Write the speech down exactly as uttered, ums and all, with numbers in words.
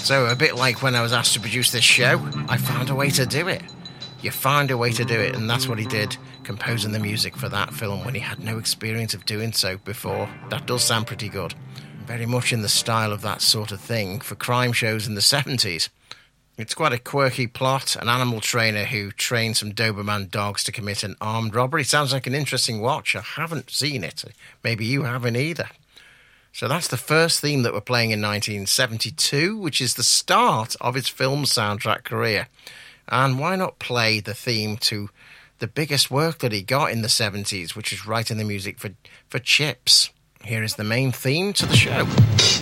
So a bit like when I was asked to produce this show, I found a way to do it. You find a way to do it, and that's what he did, composing the music for that film when he had no experience of doing so before. That does sound pretty good. Very much in the style of that sort of thing for crime shows in the seventies. It's quite a quirky plot, an animal trainer who trains some Doberman dogs to commit an armed robbery. Sounds like an interesting watch. I haven't seen it. Maybe you haven't either. So that's the first theme that we're playing in nineteen seventy-two, which is the start of his film soundtrack career. And why not play the theme to the biggest work that he got in the seventies, which is writing the music for, for Chips. Here is the main theme to the show.